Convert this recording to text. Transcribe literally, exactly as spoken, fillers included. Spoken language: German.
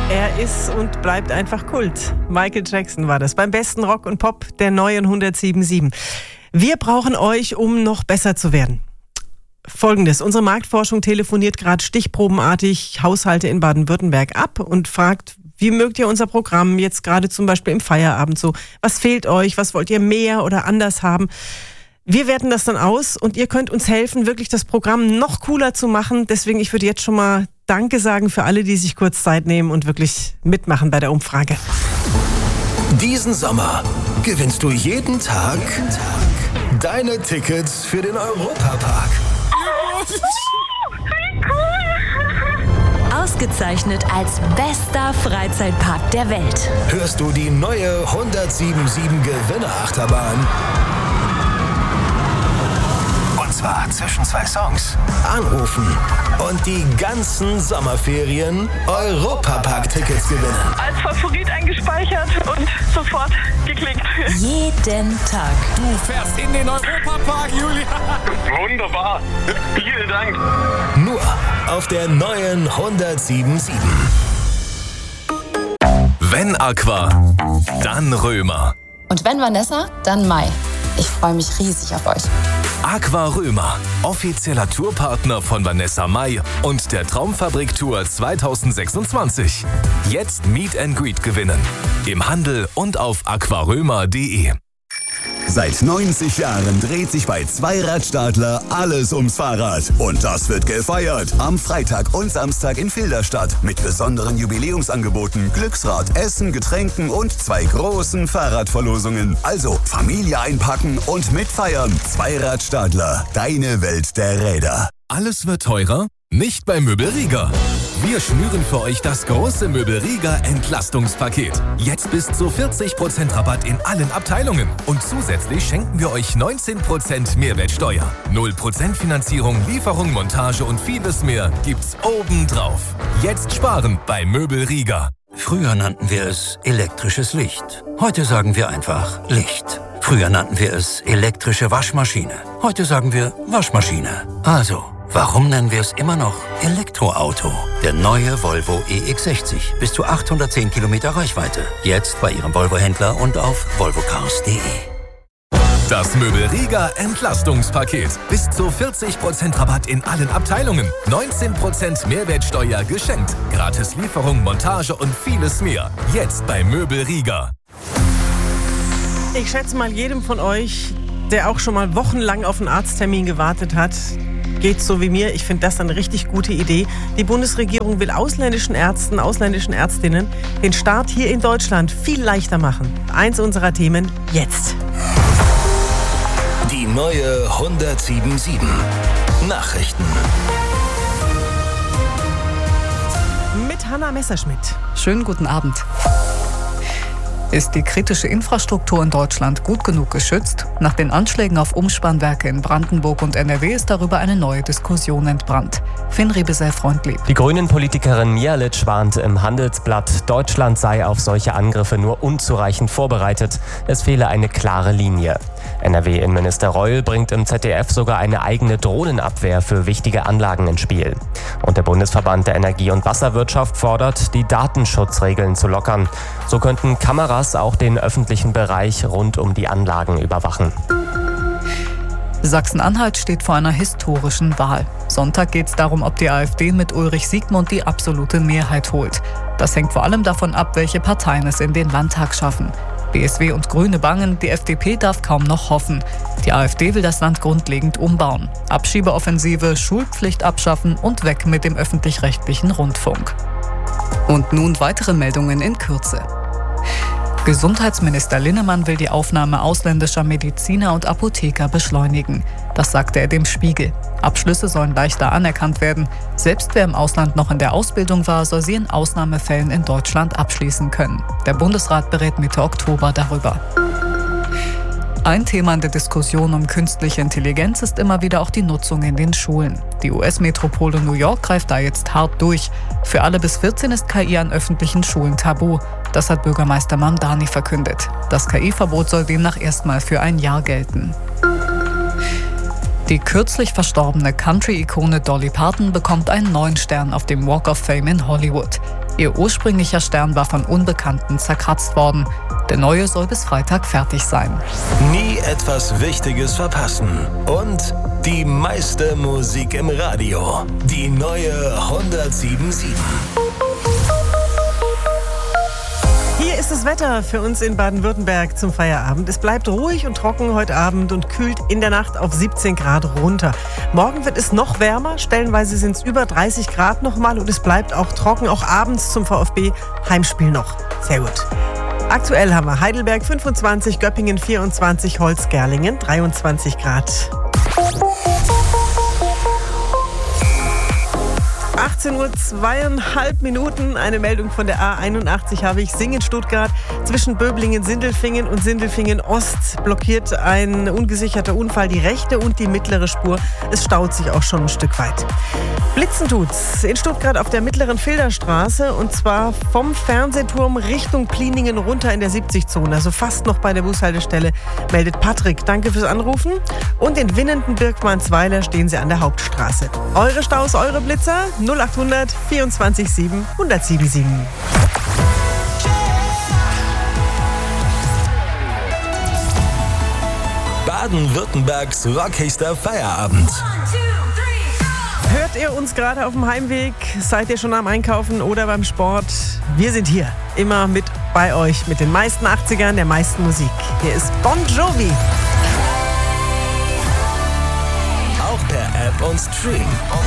Er ist und bleibt einfach Kult. Michael Jackson war das. Beim besten Rock und Pop der neuen hundertsieben Komma sieben. Wir brauchen euch, um noch besser zu werden. Folgendes: Unsere Marktforschung telefoniert gerade stichprobenartig Haushalte in Baden-Württemberg ab und fragt, wie mögt ihr unser Programm jetzt gerade zum Beispiel im Feierabend so? Was fehlt euch? Was wollt ihr mehr oder anders haben? Wir werten das dann aus und ihr könnt uns helfen, wirklich das Programm noch cooler zu machen. Deswegen, ich würde jetzt schon mal Danke sagen für alle, die sich kurz Zeit nehmen und wirklich mitmachen bei der Umfrage. Diesen Sommer gewinnst du jeden Tag deine Tickets für den Europapark. Ausgezeichnet als bester Freizeitpark der Welt. Hörst du die neue hundertsieben Komma sieben Gewinnerachterbahn? Und zwar zwischen zwei Songs. Anrufen und die ganzen Sommerferien Europapark-Tickets gewinnen. Als Favorit eingespeichert und sofort geklickt. Jeden Tag. Du fährst in den Europapark, Julia. Wunderbar. Vielen Dank. Nur auf der neuen hundertsieben Komma sieben. Wenn Aqua, dann Römer. Und wenn Vanessa, dann Mai. Ich freue mich riesig auf euch. Aqua Römer, offizieller Tourpartner von Vanessa Mai und der Traumfabrik Tour zwanzig sechsundzwanzig. Jetzt Meet and Greet gewinnen. Im Handel und auf aquarömer punkt de. Seit neunzig Jahren dreht sich bei Zweiradstadler alles ums Fahrrad. Und das wird gefeiert. Am Freitag und Samstag in Filderstadt mit besonderen Jubiläumsangeboten, Glücksrad, Essen, Getränken und zwei großen Fahrradverlosungen. Also Familie einpacken und mitfeiern. Zweiradstadler, deine Welt der Räder. Alles wird teurer? Nicht bei Möbelrieger. Wir schnüren für euch das große Möbelrieger Entlastungspaket. Jetzt bis zu vierzig Prozent Rabatt in allen Abteilungen. Und zusätzlich schenken wir euch neunzehn Prozent Mehrwertsteuer. null Prozent Finanzierung, Lieferung, Montage und vieles mehr gibt's obendrauf. Jetzt sparen bei Möbelrieger. Früher nannten wir es elektrisches Licht. Heute sagen wir einfach Licht. Früher nannten wir es elektrische Waschmaschine. Heute sagen wir Waschmaschine. Also, warum nennen wir es immer noch Elektroauto? Der neue Volvo E X sechzig. Bis zu achthundertzehn Kilometer Reichweite. Jetzt bei Ihrem Volvo-Händler und auf volvo cars punkt de. Das Möbelrieger Entlastungspaket. Bis zu vierzig Prozent Rabatt in allen Abteilungen. neunzehn Prozent Mehrwertsteuer geschenkt. Gratis Lieferung, Montage und vieles mehr. Jetzt bei Möbelrieger. Ich schätze mal, jedem von euch, der auch schon mal wochenlang auf einen Arzttermin gewartet hat, geht so wie mir. Ich finde das eine richtig gute Idee. Die Bundesregierung will ausländischen Ärzten, ausländischen Ärztinnen den Start hier in Deutschland viel leichter machen. Eins unserer Themen jetzt. Die neue hundertsieben Komma sieben. Nachrichten. Mit Hanna Messerschmidt. Schönen guten Abend. Ist die kritische Infrastruktur in Deutschland gut genug geschützt? Nach den Anschlägen auf Umspannwerke in Brandenburg und N R W ist darüber eine neue Diskussion entbrannt. Finn Riebesell-Freundlieb. Die Grünen-Politikerin Mihalic warnte im Handelsblatt, Deutschland sei auf solche Angriffe nur unzureichend vorbereitet. Es fehle eine klare Linie. N R W-Innenminister Reul bringt im Z D F sogar eine eigene Drohnenabwehr für wichtige Anlagen ins Spiel. Und der Bundesverband der Energie- und Wasserwirtschaft fordert, die Datenschutzregeln zu lockern. So könnten Kameras auch den öffentlichen Bereich rund um die Anlagen überwachen. Sachsen-Anhalt steht vor einer historischen Wahl. Sonntag geht es darum, ob die AfD mit Ulrich Siegmund die absolute Mehrheit holt. Das hängt vor allem davon ab, welche Parteien es in den Landtag schaffen. B S W und Grüne bangen, die F D P darf kaum noch hoffen. Die AfD will das Land grundlegend umbauen. Abschiebeoffensive, Schulpflicht abschaffen und weg mit dem öffentlich-rechtlichen Rundfunk. Und nun weitere Meldungen in Kürze. Gesundheitsminister Linnemann will die Aufnahme ausländischer Mediziner und Apotheker beschleunigen. Das sagte er dem Spiegel. Abschlüsse sollen leichter anerkannt werden. Selbst wer im Ausland noch in der Ausbildung war, soll sie in Ausnahmefällen in Deutschland abschließen können. Der Bundesrat berät Mitte Oktober darüber. Ein Thema in der Diskussion um künstliche Intelligenz ist immer wieder auch die Nutzung in den Schulen. Die U S-Metropole New York greift da jetzt hart durch. Für alle bis vierzehn ist K I an öffentlichen Schulen tabu. Das hat Bürgermeister Mamdani verkündet. Das K I-Verbot soll demnach erstmal für ein Jahr gelten. Die kürzlich verstorbene Country-Ikone Dolly Parton bekommt einen neuen Stern auf dem Walk of Fame in Hollywood. Ihr ursprünglicher Stern war von Unbekannten zerkratzt worden. Der neue soll bis Freitag fertig sein. Nie etwas Wichtiges verpassen. Und die meiste Musik im Radio. Die neue hundertsieben Komma sieben. Hier ist das Wetter für uns in Baden-Württemberg zum Feierabend. Es bleibt ruhig und trocken heute Abend und kühlt in der Nacht auf siebzehn Grad runter. Morgen wird es noch wärmer, stellenweise sind es über dreißig Grad nochmal und es bleibt auch trocken, auch abends zum VfB Heimspiel noch. Sehr gut. Aktuell haben wir Heidelberg fünfundzwanzig, Göppingen vierundzwanzig, Holzgerlingen dreiundzwanzig Grad. achtzehn Uhr zweieinhalb Minuten, eine Meldung von der A einundachtzig habe ich. Singen Stuttgart zwischen Böblingen, Sindelfingen und Sindelfingen Ost blockiert ein ungesicherter Unfall die rechte und die mittlere Spur. Es staut sich auch schon ein Stück weit. Blitzen tut's in Stuttgart auf der mittleren Filderstraße und zwar vom Fernsehturm Richtung Pliningen runter in der siebzig-Zone, also fast noch bei der Bushaltestelle, meldet Patrick. Danke fürs Anrufen. Und in Winnenden-Birkmannsweiler stehen Sie an der Hauptstraße. Eure Staus, eure Blitzer null achthundert vierundzwanzig sieben hundertsieben sieben. Baden-Württembergs rockigster Feierabend. Hört ihr uns gerade auf dem Heimweg? Seid ihr schon am Einkaufen oder beim Sport? Wir sind hier, immer mit bei euch, mit den meisten achtzigern, der meisten Musik. Hier ist Bon Jovi. Auch per App und Stream.